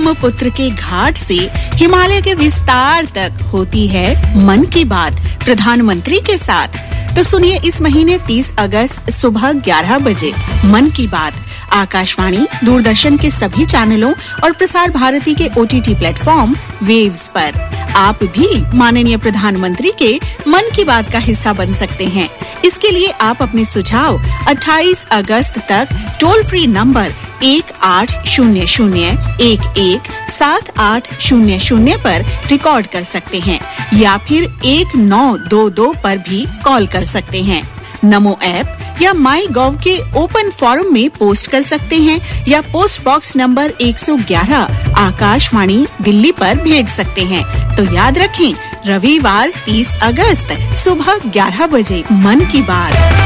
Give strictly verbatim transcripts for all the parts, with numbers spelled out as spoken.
ब्रह्मपुत्र के घाट से हिमालय के विस्तार तक होती है मन की बात प्रधानमंत्री के साथ। तो सुनिए इस महीने तीस अगस्त सुबह ग्यारह बजे मन की बात आकाशवाणी, दूरदर्शन के सभी चैनलों और प्रसार भारती के ओटीटी प्लेटफॉर्म वेव्स पर। आप भी माननीय प्रधानमंत्री के मन की बात का हिस्सा बन सकते हैं। इसके लिए आप अपने सुझाव अट्ठाईस अगस्त तक टोल फ्री नंबर एक आठ शून्य शून्य एक एक सात आठ शून्य शून्य पर रिकॉर्ड कर सकते हैं या फिर एक नौ दो दो पर भी कॉल कर सकते हैं। नमो ऐप या माई गॉव के ओपन फोरम में पोस्ट कर सकते हैं या पोस्ट बॉक्स नंबर एक सौ ग्यारह आकाशवाणी दिल्ली पर भेज सकते हैं। तो याद रखें, रविवार तीस अगस्त सुबह ग्यारह बजे मन की बात।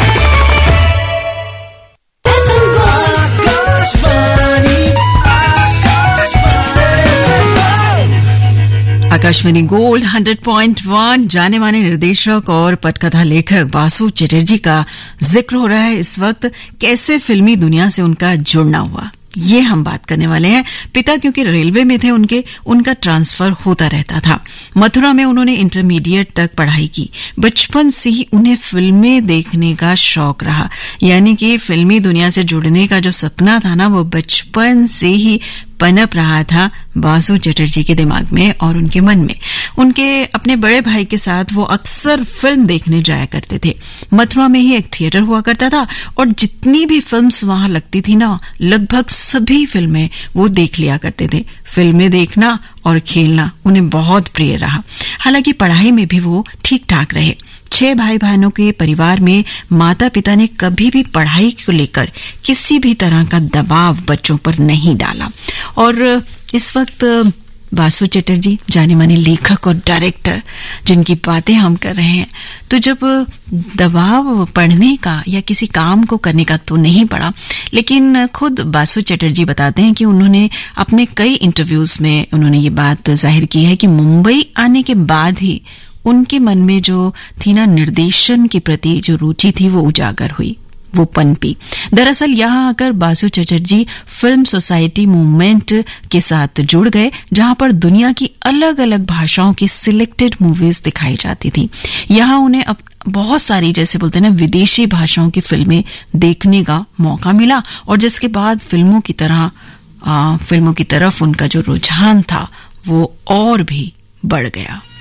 Akashvani gold hundred point one जाने माने निर्देशक और पटकथा लेखक बासु चटर्जी का जिक्र हो रहा है इस वक्त। कैसे फिल्मी दुनिया से उनका जुड़ना हुआ, ये हम बात करने वाले हैं। पिता क्योंकि रेलवे में थे, उनके उनका ट्रांसफर होता रहता था। मथुरा में उन्होंने इंटरमीडिएट तक पढ़ाई की। बचपन से ही उन्हें फिल्में देखने का शौक रहा, यानी कि फिल्मी दुनिया से जुड़ने का जो सपना था ना, वो बचपन से ही पनप रहा था बासु चटर्जी के दिमाग में और उनके मन में। उनके अपने बड़े भाई के साथ वो अक्सर फिल्म देखने जाया करते थे। मथुरा में ही एक थिएटर हुआ करता था और जितनी भी फिल्म्स वहां लगती थी ना, लगभग सभी फिल्में वो देख लिया करते थे। फिल्में देखना और खेलना उन्हें बहुत प्रिय रहा। हालांकि पढ़ाई में भी वो ठीक ठाक रहे। छह भाई बहनों के परिवार में माता पिता ने कभी भी पढ़ाई को लेकर किसी भी तरह का दबाव बच्चों पर नहीं डाला। और इस वक्त बासु चटर्जी जाने माने लेखक और डायरेक्टर जिनकी बातें हम कर रहे हैं, तो जब दबाव पढ़ने का या किसी काम को करने का तो नहीं पड़ा, लेकिन खुद बासु चटर्जी बताते हैं कि उन्होंने अपने कई इंटरव्यूज में उन्होंने ये बात जाहिर की है कि मुंबई आने के बाद ही उनके मन में जो थी ना निर्देशन के प्रति जो रुचि थी वो उजागर हुई, वो पनपी। दरअसल यहाँ आकर Basu Chatterjee film society movement के साथ जुड़ गए, जहां पर दुनिया की अलग अलग भाषाओं की सिलेक्टेड मूवीज दिखाई जाती थी। यहाँ उन्हें अब बहुत सारी, जैसे बोलते हैं ना, विदेशी भाषाओं की फिल्में देखने का मौका मिला और जिसके बाद फिल्मों की तरह आ, फिल्मों की तरफ उनका जो रुझान था वो और भी बढ़ गया।